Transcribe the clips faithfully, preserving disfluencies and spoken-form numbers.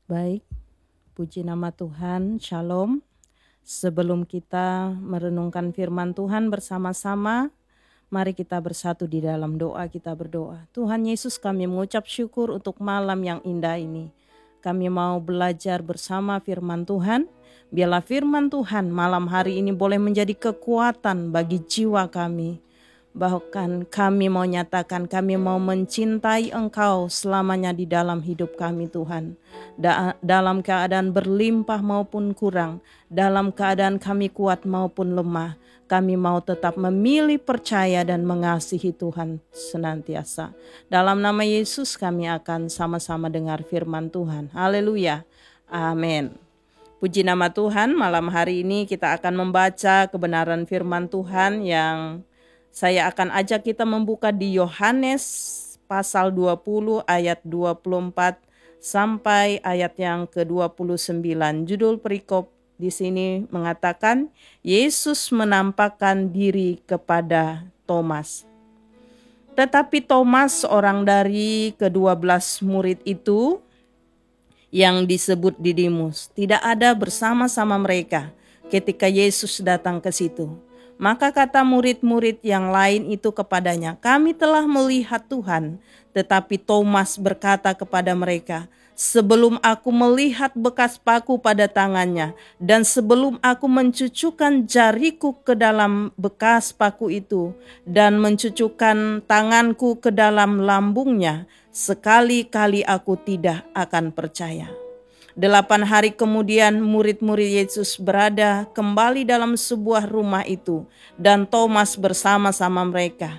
Baik, puji nama Tuhan, Shalom. Sebelum kita merenungkan firman Tuhan bersama-sama, mari kita bersatu di dalam doa, kita berdoa. Tuhan Yesus, kami mengucap syukur untuk malam yang indah ini. Kami mau belajar bersama firman Tuhan. Biarlah firman Tuhan malam hari ini boleh menjadi kekuatan bagi jiwa kami. Bahkan kami mau nyatakan, kami mau mencintai Engkau selamanya di dalam hidup kami Tuhan. Da- dalam keadaan berlimpah maupun kurang, dalam keadaan kami kuat maupun lemah, kami mau tetap memilih percaya dan mengasihi Tuhan senantiasa. Dalam nama Yesus kami akan sama-sama dengar firman Tuhan. Haleluya. Amin. Puji nama Tuhan, malam hari ini kita akan membaca kebenaran firman Tuhan yang saya akan ajak kita membuka di Yohanes pasal dua puluh ayat dua puluh empat sampai ayat yang ke dua puluh sembilan. Judul perikop di sini mengatakan Yesus menampakkan diri kepada Thomas. Tetapi Thomas, seorang dari kedua belas murid itu yang disebut Didimus, tidak ada bersama-sama mereka ketika Yesus datang ke situ. Maka kata murid-murid yang lain itu kepadanya, kami telah melihat Tuhan. Tetapi Thomas berkata kepada mereka, sebelum aku melihat bekas paku pada tangannya, dan sebelum aku mencucukkan jariku ke dalam bekas paku itu, dan mencucukkan tanganku ke dalam lambungnya, sekali-kali aku tidak akan percaya. Delapan hari kemudian murid-murid Yesus berada kembali dalam sebuah rumah itu dan Thomas bersama-sama mereka.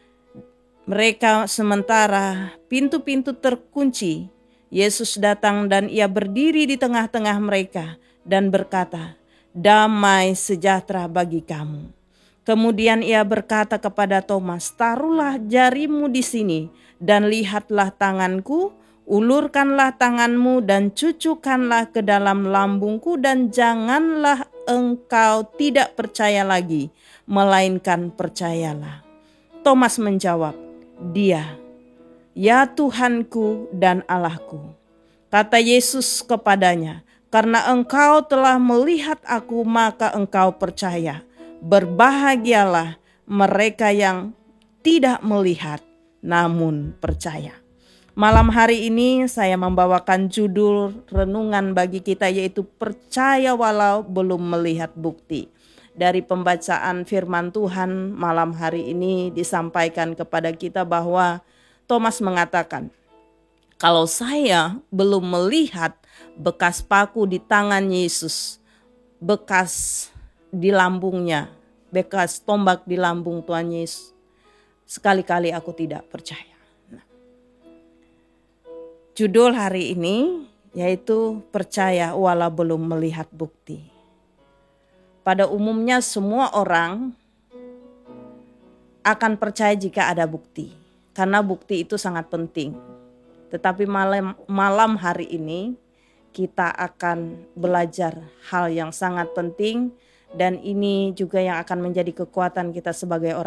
Mereka sementara pintu-pintu terkunci, Yesus datang dan ia berdiri di tengah-tengah mereka dan berkata, damai sejahtera bagi kamu. Kemudian ia berkata kepada Thomas, taruhlah jarimu di sini dan lihatlah tanganku. Ulurkanlah tanganmu dan cucukkanlah ke dalam lambungku dan janganlah engkau tidak percaya lagi, melainkan percayalah. Thomas menjawab, dia, ya Tuhanku dan Allahku. Kata Yesus kepadanya, karena engkau telah melihat aku maka engkau percaya. Berbahagialah mereka yang tidak melihat namun percaya. Malam hari ini saya membawakan judul renungan bagi kita yaitu percaya walau belum melihat bukti. Dari pembacaan firman Tuhan malam hari ini disampaikan kepada kita bahwa Thomas mengatakan, kalau saya belum melihat bekas paku di tangan Yesus, bekas di lambungnya, bekas tombak di lambung Tuhan Yesus, sekali-kali aku tidak percaya. Judul hari ini yaitu percaya walau belum melihat bukti. Pada umumnya semua orang akan percaya jika ada bukti, karena bukti itu sangat penting. Tetapi malam, malam hari ini kita akan belajar hal yang sangat penting dan ini juga yang akan menjadi kekuatan kita sebagai orang